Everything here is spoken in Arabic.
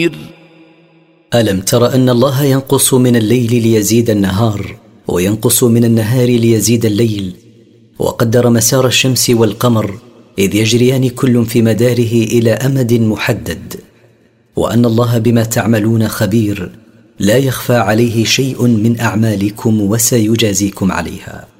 ألم تر أن الله ينقص من الليل ليزيد النهار وينقص من النهار ليزيد الليل، وقدر مسار الشمس والقمر إذ يجريان كل في مداره إلى أمد محدد، وأن الله بما تعملون خبير لا يخفى عليه شيء من أعمالكم وسيجازيكم عليها.